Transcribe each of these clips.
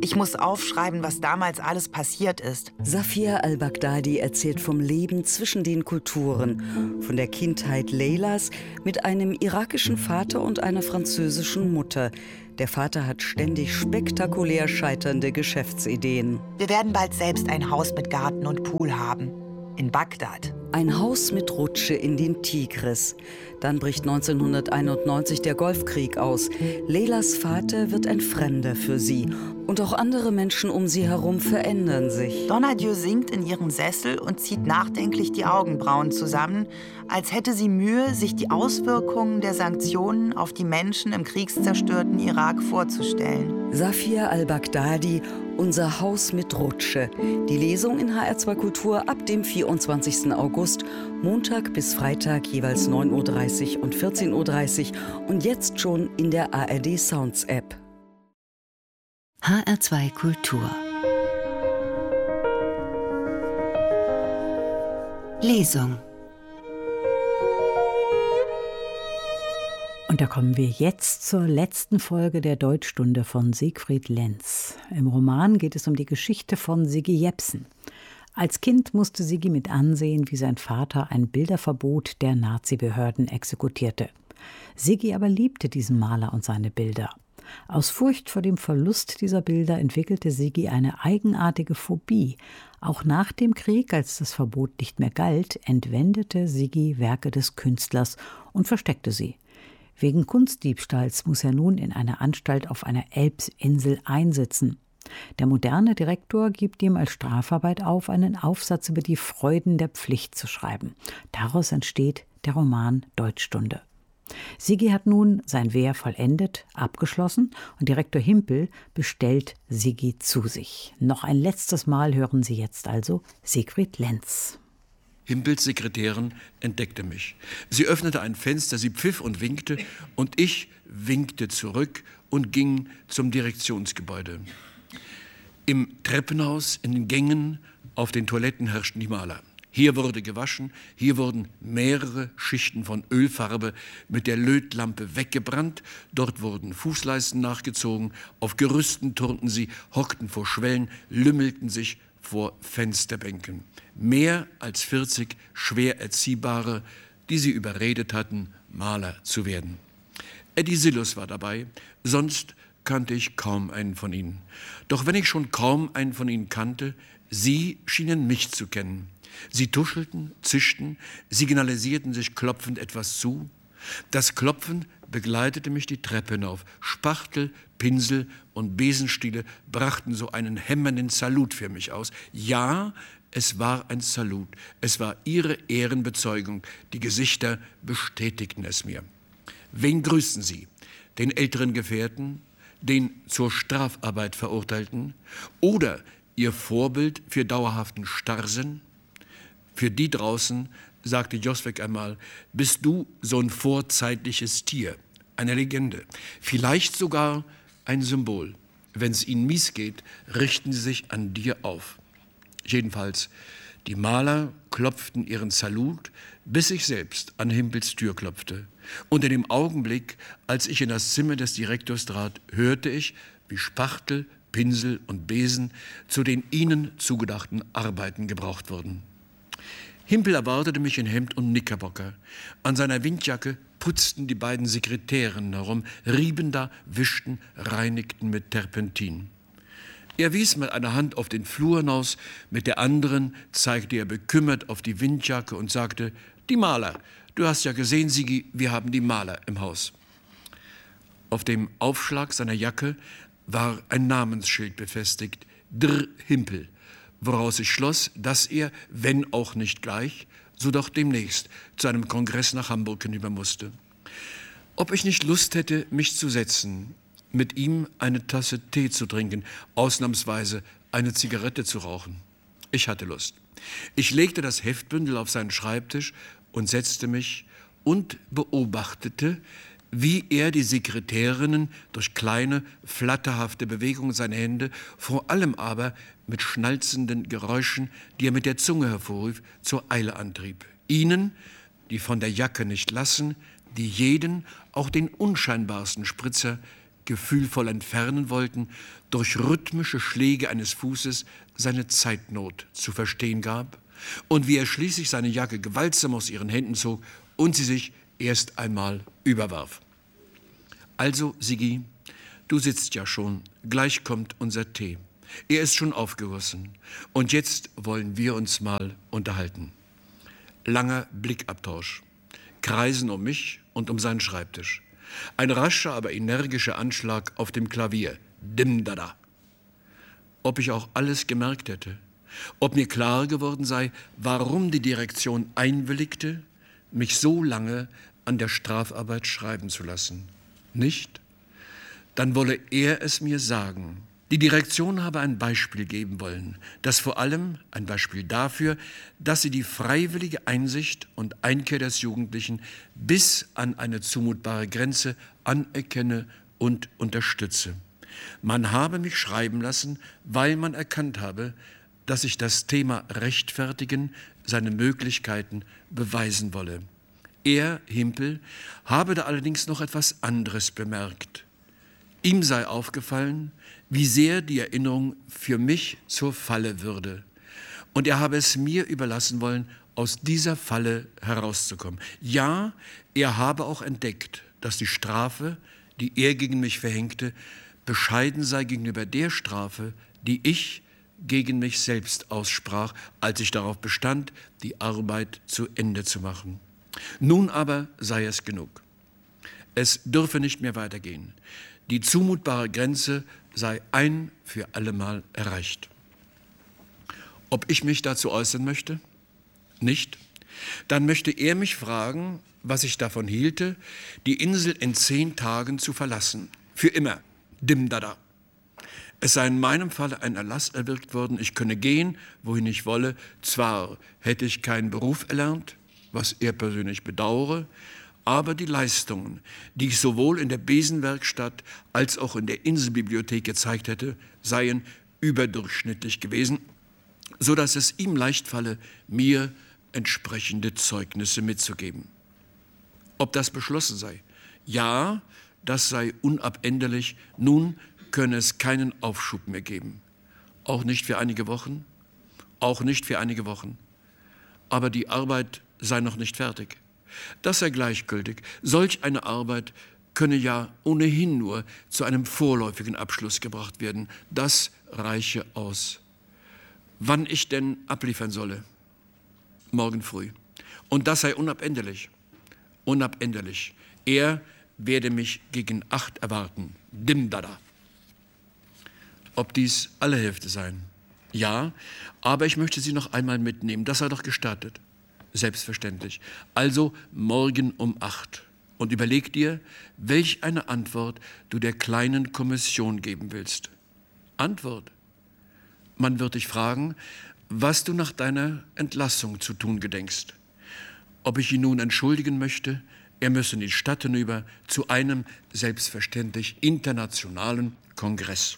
Ich muss aufschreiben, was damals alles passiert ist. Safia al-Baghdadi erzählt vom Leben zwischen den Kulturen, von der Kindheit Leylas mit einem irakischen Vater und einer französischen Mutter. Der Vater hat ständig spektakulär scheiternde Geschäftsideen. Wir werden bald selbst ein Haus mit Garten und Pool haben. In Bagdad. Ein Haus mit Rutsche in den Tigris. Dann bricht 1991 der Golfkrieg aus. Leylas Vater wird ein Fremder für sie. Und auch andere Menschen um sie herum verändern sich. Donadieu sinkt in ihrem Sessel und zieht nachdenklich die Augenbrauen zusammen, als hätte sie Mühe, sich die Auswirkungen der Sanktionen auf die Menschen im kriegszerstörten Irak vorzustellen. Safia al-Baghdadi, Unser Haus mit Rutsche. Die Lesung in HR2 Kultur ab dem 24. August, Montag bis Freitag jeweils 9.30 Uhr und 14.30 Uhr und jetzt schon in der ARD Sounds App. HR2 Kultur. Lesung. Und da kommen wir jetzt zur letzten Folge der Deutschstunde von Siegfried Lenz. Im Roman geht es um die Geschichte von Siggi Jepsen. Als Kind musste Siggi mit ansehen, wie sein Vater ein Bilderverbot der Nazi-Behörden exekutierte. Siggi aber liebte diesen Maler und seine Bilder. Aus Furcht vor dem Verlust dieser Bilder entwickelte Siggi eine eigenartige Phobie. Auch nach dem Krieg, als das Verbot nicht mehr galt, entwendete Siggi Werke des Künstlers und versteckte sie. Wegen Kunstdiebstahls muss er nun in einer Anstalt auf einer Elbsinsel einsitzen. Der moderne Direktor gibt ihm als Strafarbeit auf, einen Aufsatz über die Freuden der Pflicht zu schreiben. Daraus entsteht der Roman Deutschstunde. Siggi hat nun sein Wehr vollendet, abgeschlossen und Direktor Himpel bestellt Siggi zu sich. Noch ein letztes Mal hören Sie jetzt also Siegfried Lenz. Himpels Sekretärin entdeckte mich. Sie öffnete ein Fenster, sie pfiff und winkte, und ich winkte zurück und ging zum Direktionsgebäude. Im Treppenhaus, in den Gängen, auf den Toiletten herrschten die Maler. Hier wurde gewaschen, hier wurden mehrere Schichten von Ölfarbe mit der Lötlampe weggebrannt, dort wurden Fußleisten nachgezogen, auf Gerüsten turnten sie, hockten vor Schwellen, lümmelten sich vor Fensterbänken. Mehr als 40 schwer Erziehbare, die sie überredet hatten, Maler zu werden. Eddie Sillus war dabei, sonst kannte ich kaum einen von ihnen. Doch wenn ich schon kaum einen von ihnen kannte, sie schienen mich zu kennen. Sie tuschelten, zischten, signalisierten sich klopfend etwas zu. Das Klopfen begleitete mich die Treppe hinauf. Spachtel, Pinsel und Besenstiele brachten so einen hämmernden Salut für mich aus. Ja, es war ein Salut. Es war ihre Ehrenbezeugung. Die Gesichter bestätigten es mir. Wen grüßten Sie? Den älteren Gefährten? Den zur Strafarbeit Verurteilten? Oder Ihr Vorbild für dauerhaften Starrsinn? Für die draußen, sagte Josweg einmal, bist du so ein vorzeitliches Tier, eine Legende, vielleicht sogar ein Symbol. Wenn es ihnen mies geht, richten sie sich an dir auf. Jedenfalls, die Maler klopften ihren Salut, bis ich selbst an Himpels Tür klopfte. Und in dem Augenblick, als ich in das Zimmer des Direktors trat, hörte ich, wie Spachtel, Pinsel und Besen zu den ihnen zugedachten Arbeiten gebraucht wurden. Himpel erwartete mich in Hemd und Knickerbocker. An seiner Windjacke putzten die beiden Sekretärinnen herum, rieben da, wischten, reinigten mit Terpentin. Er wies mit einer Hand auf den Flur hinaus, mit der anderen zeigte er bekümmert auf die Windjacke und sagte, die Maler, du hast ja gesehen, Siggi, wir haben die Maler im Haus. Auf dem Aufschlag seiner Jacke war ein Namensschild befestigt, Dr. Himpel, woraus ich schloss, dass er, wenn auch nicht gleich, so doch demnächst zu einem Kongress nach Hamburg hinüber musste. Ob ich nicht Lust hätte, mich zu setzen, mit ihm eine Tasse Tee zu trinken, ausnahmsweise eine Zigarette zu rauchen. Ich hatte Lust. Ich legte das Heftbündel auf seinen Schreibtisch und setzte mich und beobachtete, wie er die Sekretärinnen durch kleine, flatterhafte Bewegungen seiner Hände, vor allem aber mit schnalzenden Geräuschen, die er mit der Zunge hervorrief, zur Eile antrieb. Ihnen, die von der Jacke nicht lassen, die jeden, auch den unscheinbarsten Spritzer, gefühlvoll entfernen wollten, durch rhythmische Schläge eines Fußes seine Zeitnot zu verstehen gab und wie er schließlich seine Jacke gewaltsam aus ihren Händen zog und sie sich erst einmal überwarf. Also, Sigi, du sitzt ja schon, gleich kommt unser Tee. Er ist schon aufgegossen und jetzt wollen wir uns mal unterhalten. Langer Blickabtausch, Kreisen um mich und um seinen Schreibtisch. Ein rascher, aber energischer Anschlag auf dem Klavier. Dim-dada. Ob ich auch alles gemerkt hätte, ob mir klar geworden sei, warum die Direktion einwilligte, mich so lange an der Strafarbeit schreiben zu lassen. Nicht? Dann wolle er es mir sagen. Die Direktion habe ein Beispiel geben wollen, das vor allem ein Beispiel dafür, dass sie die freiwillige Einsicht und Einkehr des Jugendlichen bis an eine zumutbare Grenze anerkenne und unterstütze. Man habe mich schreiben lassen, weil man erkannt habe, dass ich das Thema Rechtfertigen, seine Möglichkeiten beweisen wolle. Er, Himpel, habe da allerdings noch etwas anderes bemerkt. Ihm sei aufgefallen, wie sehr die Erinnerung für mich zur Falle würde. Und er habe es mir überlassen wollen, aus dieser Falle herauszukommen. Ja, er habe auch entdeckt, dass die Strafe, die er gegen mich verhängte, bescheiden sei gegenüber der Strafe, die ich gegen mich selbst aussprach, als ich darauf bestand, die Arbeit zu Ende zu machen. Nun aber sei es genug. Es dürfe nicht mehr weitergehen. Die zumutbare Grenze sei ein für allemal erreicht. Ob ich mich dazu äußern möchte? Nicht? Dann möchte er mich fragen, was ich davon hielte, die Insel in 10 Tagen zu verlassen. Für immer. Dim-dada. Es sei in meinem Falle ein Erlass erwirkt worden, ich könne gehen, wohin ich wolle. Zwar hätte ich keinen Beruf erlernt, was er persönlich bedauere, aber die Leistungen, die ich sowohl in der Besenwerkstatt als auch in der Inselbibliothek gezeigt hätte, seien überdurchschnittlich gewesen, so dass es ihm leicht falle, mir entsprechende Zeugnisse mitzugeben. Ob das beschlossen sei? Ja, das sei unabänderlich. Nun könne es keinen Aufschub mehr geben. Auch nicht für einige Wochen, auch nicht für einige Wochen. Aber die Arbeit sei noch nicht fertig. Das sei gleichgültig. Solch eine Arbeit könne ja ohnehin nur zu einem vorläufigen Abschluss gebracht werden. Das reiche aus. Wann ich denn abliefern solle? Morgen früh. Und das sei unabänderlich. Unabänderlich. Er werde mich gegen 8 erwarten. Dim-dada. Ob dies alle Hälfte seien? Ja, aber ich möchte Sie noch einmal mitnehmen. Das sei doch gestattet. Selbstverständlich. Also morgen um 8. Und überleg dir, welch eine Antwort du der kleinen Kommission geben willst. Antwort. Man wird dich fragen, was du nach deiner Entlassung zu tun gedenkst. Ob ich ihn nun entschuldigen möchte, er müsse in die Stadt hinüber zu einem selbstverständlich internationalen Kongress.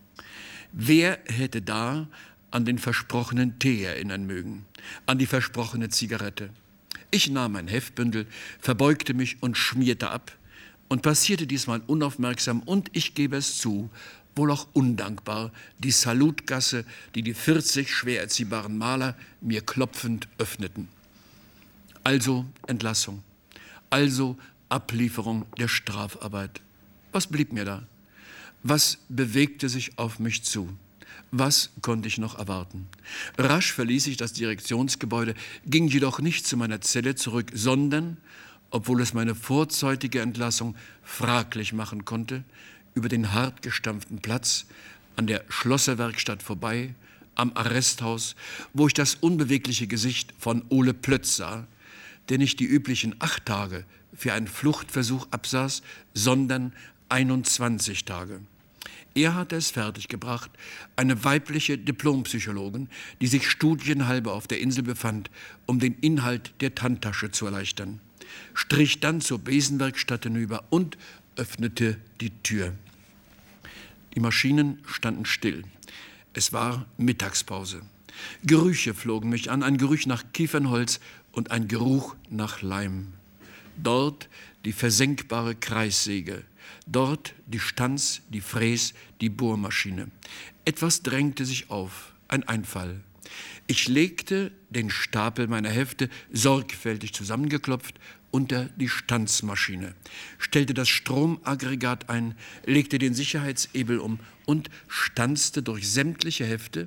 Wer hätte da an den versprochenen Tee erinnern mögen, an die versprochene Zigarette? Ich nahm mein Heftbündel, verbeugte mich und schmierte ab und passierte diesmal unaufmerksam und, ich gebe es zu, wohl auch undankbar, die Salutgasse, die die 40 schwer erziehbaren Maler mir klopfend öffneten. Also Entlassung, also Ablieferung der Strafarbeit. Was blieb mir da? Was bewegte sich auf mich zu? Was konnte ich noch erwarten? Rasch verließ ich das Direktionsgebäude, ging jedoch nicht zu meiner Zelle zurück, sondern, obwohl es meine vorzeitige Entlassung fraglich machen konnte, über den hart gestampften Platz an der Schlosserwerkstatt vorbei, am Arresthaus, wo ich das unbewegliche Gesicht von Ole Plötz sah, der nicht die üblichen 8 Tage für einen Fluchtversuch absaß, sondern 21 Tage. Er hatte es fertiggebracht, eine weibliche Diplompsychologin, die sich studienhalber auf der Insel befand, um den Inhalt der Handtasche zu erleichtern, strich dann zur Besenwerkstatt hinüber und öffnete die Tür. Die Maschinen standen still. Es war Mittagspause. Gerüche flogen mich an, ein Geruch nach Kiefernholz und ein Geruch nach Leim. Dort die versenkbare Kreissäge, Dort die Stanz, die Fräs, die Bohrmaschine. Etwas drängte sich auf, ein Einfall. Ich legte den Stapel meiner Hefte, sorgfältig zusammengeklopft, unter die Stanzmaschine, stellte das Stromaggregat ein, legte den Sicherheitshebel um und stanzte durch sämtliche Hefte,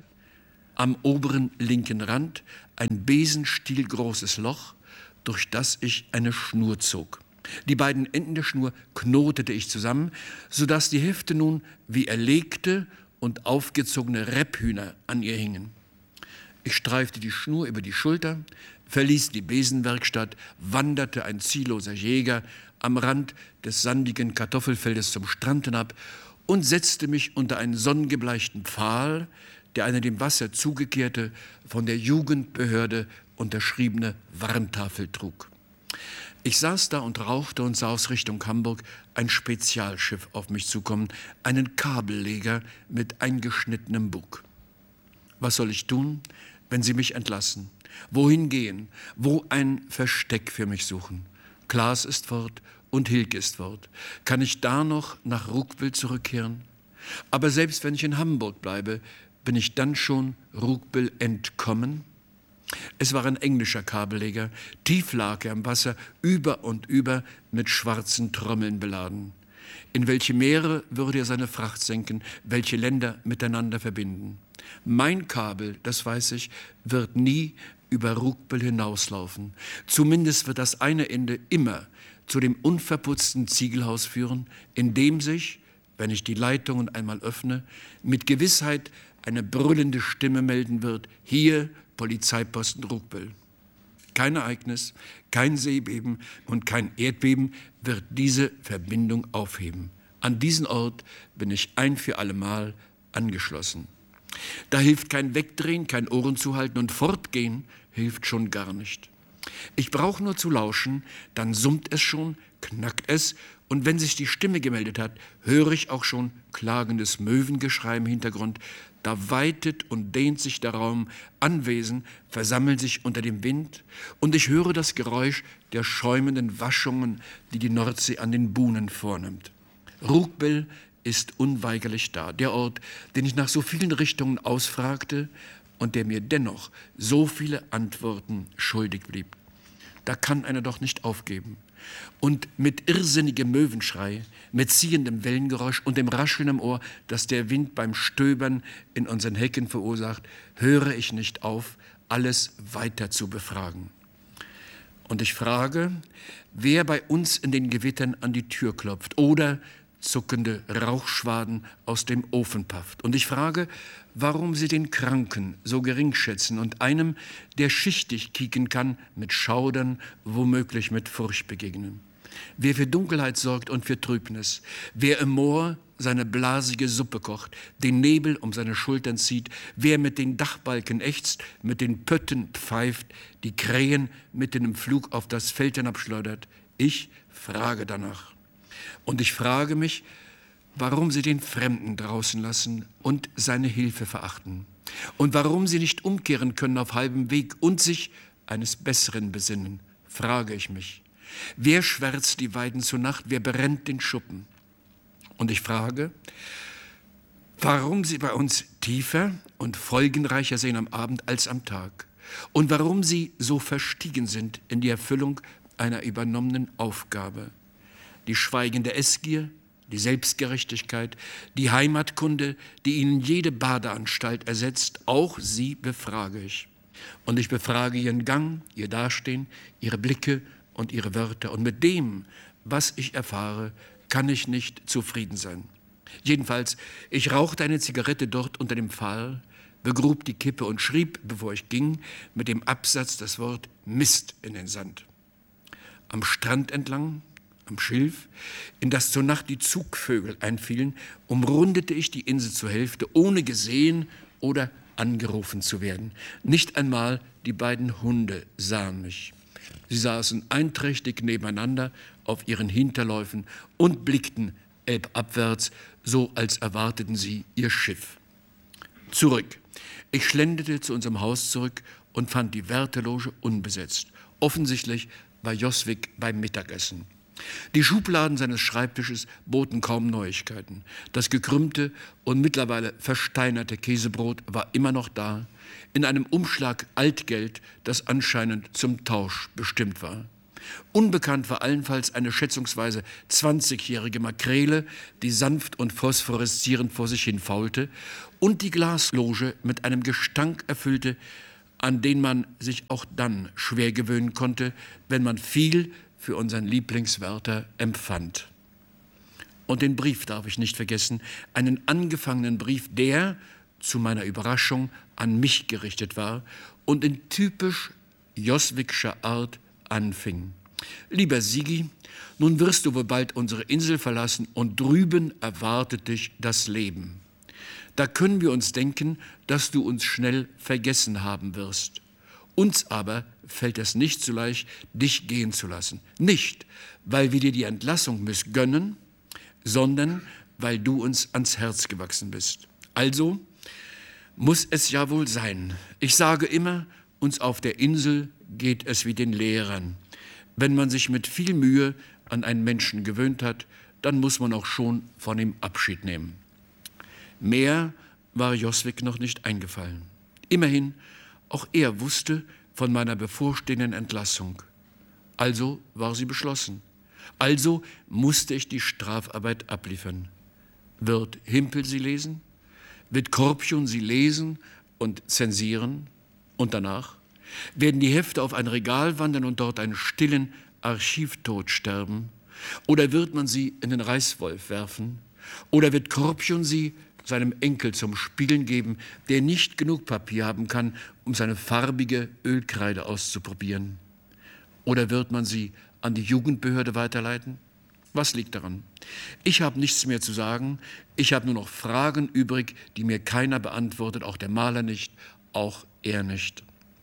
am oberen linken Rand ein besenstielgroßes Loch, durch das ich eine Schnur zog. Die beiden Enden der Schnur knotete ich zusammen, sodass die Hefte nun wie erlegte und aufgezogene Rebhühner an ihr hingen. Ich streifte die Schnur über die Schulter, verließ die Besenwerkstatt, wanderte ein zielloser Jäger am Rand des sandigen Kartoffelfeldes zum Strand hinab und setzte mich unter einen sonnengebleichten Pfahl, der eine dem Wasser zugekehrte, von der Jugendbehörde unterschriebene Warntafel trug. Ich saß da und rauchte und sah aus Richtung Hamburg ein Spezialschiff auf mich zukommen, einen Kabelleger mit eingeschnittenem Bug. Was soll ich tun, wenn sie mich entlassen? Wohin gehen? Wo ein Versteck für mich suchen? Klaas ist fort und Hilke ist fort. Kann ich da noch nach Ruckwill zurückkehren? Aber selbst wenn ich in Hamburg bleibe, bin ich dann schon Ruckwill entkommen? Es war ein englischer Kabelleger, tief lag er im Wasser, über und über mit schwarzen Trommeln beladen. In welche Meere würde er seine Fracht senken, welche Länder miteinander verbinden? Mein Kabel, das weiß ich, wird nie über Ruckwill hinauslaufen. Zumindest wird das eine Ende immer zu dem unverputzten Ziegelhaus führen, in dem sich, wenn ich die Leitungen einmal öffne, mit Gewissheit eine brüllende Stimme melden wird: Hier Polizeiposten Ruckwill. Kein Ereignis, kein Seebeben und kein Erdbeben wird diese Verbindung aufheben. An diesen Ort bin ich ein für allemal angeschlossen. Da hilft kein Wegdrehen, kein Ohren zuhalten und fortgehen hilft schon gar nicht. Ich brauche nur zu lauschen, dann summt es schon, knackt es, und wenn sich die Stimme gemeldet hat, höre ich auch schon klagendes Möwengeschrei im Hintergrund. Da weitet und dehnt sich der Raum, Anwesen versammeln sich unter dem Wind und ich höre das Geräusch der schäumenden Waschungen, die die Nordsee an den Buhnen vornimmt. Ruckwill ist unweigerlich da, der Ort, den ich nach so vielen Richtungen ausfragte und der mir dennoch so viele Antworten schuldig blieb. Da kann einer doch nicht aufgeben. Und mit irrsinnigem Möwenschrei, mit ziehendem Wellengeräusch und dem Rascheln im Ohr, das der Wind beim Stöbern in unseren Hecken verursacht, höre ich nicht auf, alles weiter zu befragen. Und ich frage, wer bei uns in den Gewittern an die Tür klopft oder zuckende Rauchschwaden aus dem Ofen pafft. Und ich frage, warum sie den Kranken so gering schätzen und einem, der schichtig kieken kann, mit Schaudern, womöglich mit Furcht begegnen. Wer für Dunkelheit sorgt und für Trübnis, wer im Moor seine blasige Suppe kocht, den Nebel um seine Schultern zieht, wer mit den Dachbalken ächzt, mit den Pötten pfeift, die Krähen mitten im Flug auf das Feld hinabschleudert. Ich frage danach. Und ich frage mich, warum sie den Fremden draußen lassen und seine Hilfe verachten. Und warum sie nicht umkehren können auf halbem Weg und sich eines Besseren besinnen, frage ich mich. Wer schwärzt die Weiden zur Nacht, wer brennt den Schuppen? Und ich frage, warum sie bei uns tiefer und folgenreicher sehen am Abend als am Tag. Und warum sie so verstiegen sind in die Erfüllung einer übernommenen Aufgabe. Die schweigende Essgier, die Selbstgerechtigkeit, die Heimatkunde, die ihnen jede Badeanstalt ersetzt, auch sie befrage ich. Und ich befrage ihren Gang, ihr Dastehen, ihre Blicke und ihre Wörter. Und mit dem, was ich erfahre, kann ich nicht zufrieden sein. Jedenfalls, ich rauchte eine Zigarette dort unter dem Pfahl, begrub die Kippe und schrieb, bevor ich ging, mit dem Absatz das Wort Mist in den Sand. Am Strand entlang, am Schilf, in das zur Nacht die Zugvögel einfielen, umrundete ich die Insel zur Hälfte, ohne gesehen oder angerufen zu werden. Nicht einmal die beiden Hunde sahen mich. Sie saßen einträchtig nebeneinander auf ihren Hinterläufen und blickten elbabwärts, so als erwarteten sie ihr Schiff. Zurück. Ich schlenderte zu unserem Haus zurück und fand die Wärterloge unbesetzt. Offensichtlich war Joswig beim Mittagessen. Die Schubladen seines Schreibtisches boten kaum Neuigkeiten. Das gekrümmte und mittlerweile versteinerte Käsebrot war immer noch da, in einem Umschlag Altgeld, das anscheinend zum Tausch bestimmt war. Unbekannt war allenfalls eine schätzungsweise 20-jährige Makrele, die sanft und phosphoreszierend vor sich hin faulte, und die Glasloge mit einem Gestank erfüllte, an den man sich auch dann schwer gewöhnen konnte, wenn man viel für unseren Lieblingswärter empfand. Und den Brief darf ich nicht vergessen, einen angefangenen Brief, der, zu meiner Überraschung, an mich gerichtet war und in typisch Joswigscher Art anfing. Lieber Sigi, nun wirst du wohl bald unsere Insel verlassen und drüben erwartet dich das Leben. Da können wir uns denken, dass du uns schnell vergessen haben wirst. Uns aber fällt es nicht so leicht, dich gehen zu lassen. Nicht, weil wir dir die Entlassung missgönnen, sondern weil du uns ans Herz gewachsen bist. Also muss es ja wohl sein. Ich sage immer, uns auf der Insel geht es wie den Lehrern. Wenn man sich mit viel Mühe an einen Menschen gewöhnt hat, dann muss man auch schon von ihm Abschied nehmen. Mehr war Joswig noch nicht eingefallen. Immerhin, auch er wusste von meiner bevorstehenden Entlassung. Also war sie beschlossen. Also musste ich die Strafarbeit abliefern. Wird Himpel sie lesen? Wird Korpchen sie lesen und zensieren? Und danach? Werden die Hefte auf ein Regal wandern und dort einen stillen Archivtod sterben? Oder wird man sie in den Reißwolf werfen? Oder wird Korpchen sie seinem Enkel zum Spielen geben, der nicht genug Papier haben kann, um seine farbige Ölkreide auszuprobieren? Oder wird man sie an die Jugendbehörde weiterleiten? Was liegt daran? Ich habe nichts mehr zu sagen. Ich habe nur noch Fragen übrig, die mir keiner beantwortet, auch der Maler nicht, auch er nicht.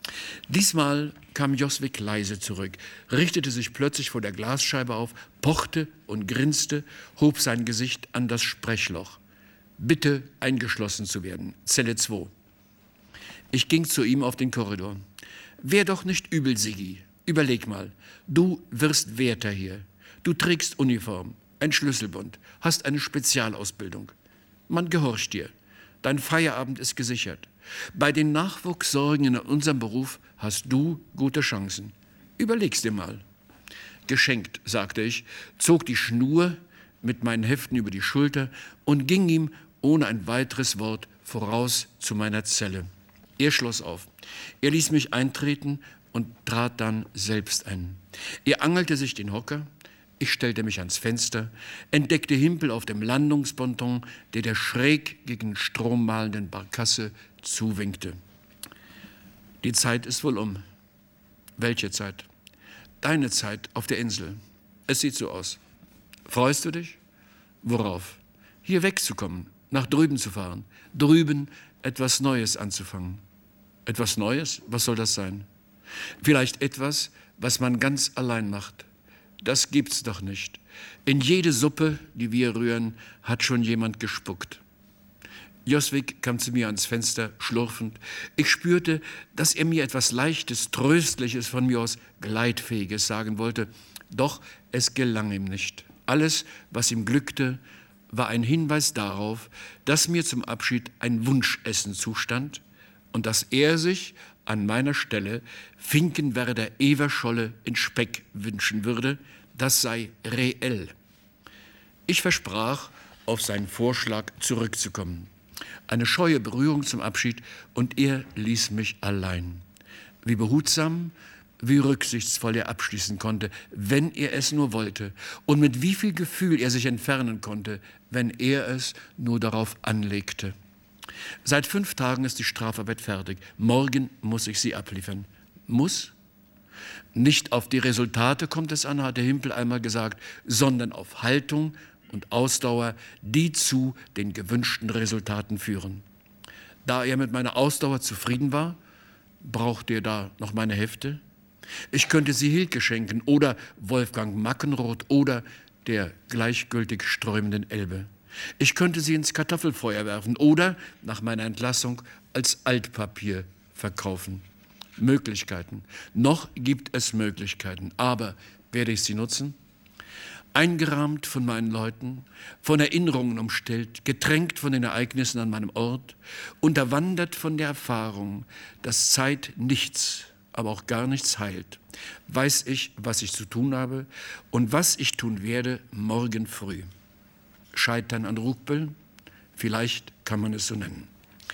Diesmal kam Joswig leise zurück, richtete sich plötzlich vor der Glasscheibe auf, pochte und grinste, hob sein Gesicht an das Sprechloch. Bitte eingeschlossen zu werden, Zelle 2. Ich ging zu ihm auf den Korridor. Wär doch nicht übel, Sigi. Überleg mal, du wirst Wärter hier. Du trägst Uniform, ein Schlüsselbund, hast eine Spezialausbildung. Man gehorcht dir. Dein Feierabend ist gesichert. Bei den Nachwuchssorgen in unserem Beruf hast du gute Chancen. Überleg's dir mal. Geschenkt, sagte ich, zog die Schnur mit meinen Heften über die Schulter und ging ihm ohne ein weiteres Wort voraus zu meiner Zelle. Er schloss auf. Er ließ mich eintreten und trat dann selbst ein. Er angelte sich den Hocker. Ich stellte mich ans Fenster, entdeckte Himpel auf dem Landungsponton, der schräg gegen den Strom malenden Barkasse zuwinkte. Die Zeit ist wohl um. Welche Zeit? Deine Zeit auf der Insel. Es sieht so aus. Freust du dich? Worauf? Hier wegzukommen, nach drüben zu fahren, drüben etwas Neues anzufangen. Etwas Neues? Was soll das sein? Vielleicht etwas, was man ganz allein macht. Das gibt's doch nicht. In jede Suppe, die wir rühren, hat schon jemand gespuckt. Joswig kam zu mir ans Fenster, schlurfend. Ich spürte, dass er mir etwas Leichtes, Tröstliches, von mir aus Gleitfähiges sagen wollte. Doch es gelang ihm nicht. Alles, was ihm glückte, war ein Hinweis darauf, dass mir zum Abschied ein Wunschessen zustand und dass er sich an meiner Stelle Finkenwerder Everscholle in Speck wünschen würde, das sei reell. Ich versprach, auf seinen Vorschlag zurückzukommen. Eine scheue Berührung zum Abschied und er ließ mich allein. Wie behutsam, wie rücksichtsvoll er abschließen konnte, wenn er es nur wollte und mit wie viel Gefühl er sich entfernen konnte, wenn er es nur darauf anlegte. Seit 5 Tagen ist die Strafarbeit fertig. Morgen muss ich sie abliefern. Muss? Nicht auf die Resultate kommt es an, hat der Himpel einmal gesagt, sondern auf Haltung und Ausdauer, die zu den gewünschten Resultaten führen. Da er mit meiner Ausdauer zufrieden war, brauchte er da noch meine Hefte. Ich könnte sie Hilke schenken oder Wolfgang Mackenroth oder der gleichgültig strömenden Elbe. Ich könnte sie ins Kartoffelfeuer werfen oder nach meiner Entlassung als Altpapier verkaufen. Möglichkeiten. Noch gibt es Möglichkeiten, aber werde ich sie nutzen? eingerahmt von meinen Leuten, von Erinnerungen umstellt, getränkt von den Ereignissen an meinem Ort, unterwandert von der Erfahrung, dass Zeit nichts, aber auch gar nichts heilt, weiß ich, was ich zu tun habe und was ich tun werde morgen früh. Scheitern an Rugbel, vielleicht kann man es so nennen.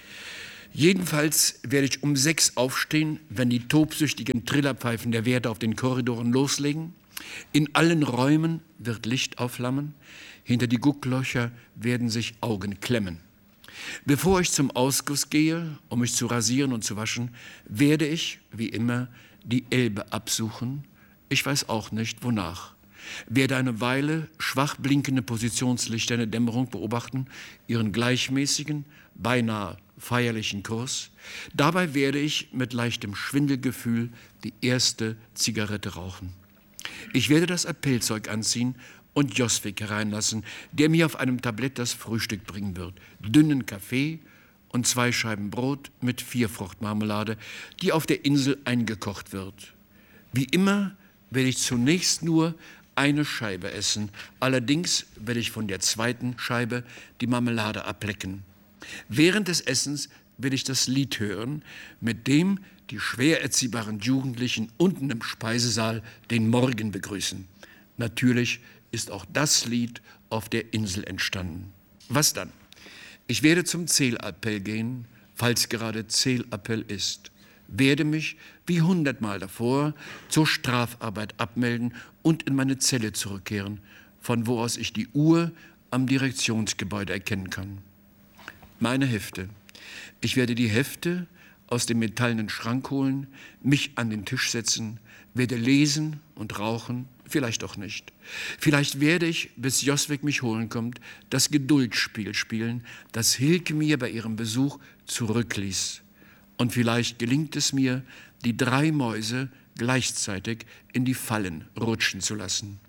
Jedenfalls werde ich um 6 aufstehen, wenn die tobsüchtigen Trillerpfeifen der Wärter auf den Korridoren loslegen. In allen Räumen wird Licht aufflammen, hinter die Gucklöcher werden sich Augen klemmen. Bevor ich zum Ausguss gehe, um mich zu rasieren und zu waschen, werde ich, wie immer, die Elbe absuchen. Ich weiß auch nicht, wonach. Werde eine Weile schwach blinkende Positionslichter in der Dämmerung beobachten, ihren gleichmäßigen, beinahe feierlichen Kurs. Dabei werde ich mit leichtem Schwindelgefühl die erste Zigarette rauchen. Ich werde das Appellzeug anziehen und Joswig hereinlassen, der mir auf einem Tablett das Frühstück bringen wird. Dünnen Kaffee und 2 Scheiben Brot mit 4-Fruchtmarmelade, die auf der Insel eingekocht wird. Wie immer werde ich zunächst nur eine Scheibe essen. Allerdings werde ich von der 2. Scheibe die Marmelade ablecken. Während des Essens werde ich das Lied hören, mit dem die schwer erziehbaren Jugendlichen unten im Speisesaal den Morgen begrüßen. Natürlich ist auch das Lied auf der Insel entstanden. Was dann? Ich werde zum Zählappell gehen, falls gerade Zählappell ist, werde mich wie 100-mal davor zur Strafarbeit abmelden und in meine Zelle zurückkehren, von wo aus ich die Uhr am Direktionsgebäude erkennen kann. Meine Hefte. Ich werde die Hefte aus dem metallenen Schrank holen, mich an den Tisch setzen, werde lesen und rauchen, vielleicht auch nicht. Vielleicht werde ich, bis Joswig mich holen kommt, das Geduldsspiel spielen, das Hilke mir bei ihrem Besuch zurückließ. Und vielleicht gelingt es mir, die 3 Mäuse gleichzeitig in die Fallen rutschen zu lassen.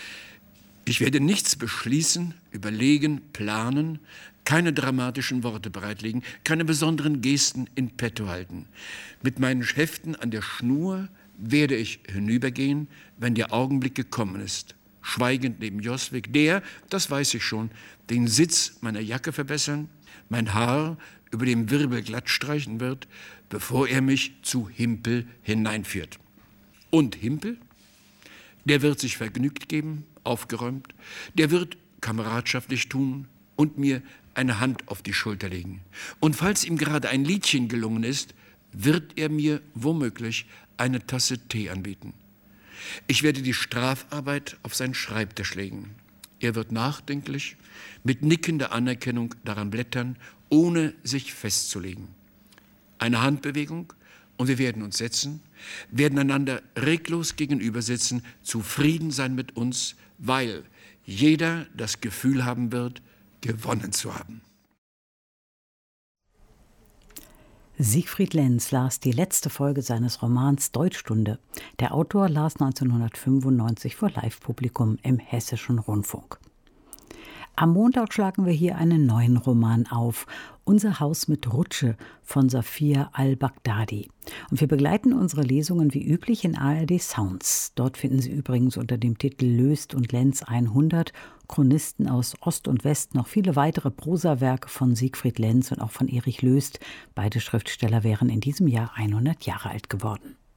Ich werde nichts beschließen, überlegen, planen, keine dramatischen Worte bereitlegen, keine besonderen Gesten in petto halten. Mit meinen Heften an der Schnur werde ich hinübergehen, wenn der Augenblick gekommen ist. Schweigend neben Joswig, der, das weiß ich schon, den Sitz meiner Jacke verbessern, mein Haar über dem Wirbel glatt streichen wird, bevor er mich zu Himpel hineinführt. Und Himpel? Der wird sich vergnügt geben, aufgeräumt, der wird kameradschaftlich tun und mir eine Hand auf die Schulter legen. Und falls ihm gerade ein Liedchen gelungen ist, wird er mir womöglich eine Tasse Tee anbieten. Ich werde die Strafarbeit auf seinen Schreibtisch legen. Er wird nachdenklich, mit nickender Anerkennung daran blättern, ohne sich festzulegen. Eine Handbewegung und wir werden uns setzen, werden einander reglos gegenüber sitzen, zufrieden sein mit uns, weil jeder das Gefühl haben wird, gewonnen zu haben. Siegfried Lenz las die letzte Folge seines Romans Deutschstunde. Der Autor las 1995 vor Live-Publikum im Hessischen Rundfunk. Am Montag schlagen wir hier einen neuen Roman auf, Unser Haus mit Rutsche von Safia al-Baghdadi. Und wir begleiten unsere Lesungen wie üblich in ARD Sounds. Dort finden Sie übrigens unter dem Titel Löst und Lenz 100 Chronisten aus Ost und West noch viele weitere Prosawerke von Siegfried Lenz und auch von Erich Löst. Beide Schriftsteller wären in diesem Jahr 100 Jahre alt geworden.